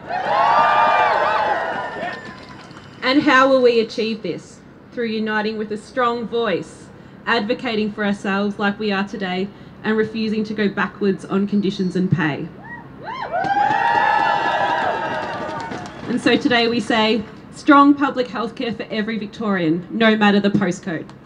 And how will we achieve this? Through uniting with a strong voice, advocating for ourselves like we are today, and refusing to go backwards on conditions and pay. And so today we say, strong public health care for every Victorian, no matter the postcode.